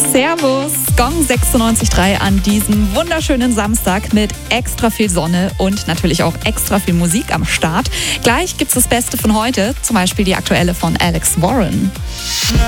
Servus, Gong 96.3 an diesem wunderschönen Samstag mit extra viel Sonne und natürlich auch extra viel Musik am Start. Gleich gibt's das Beste von heute, zum Beispiel die aktuelle von Alex Warren.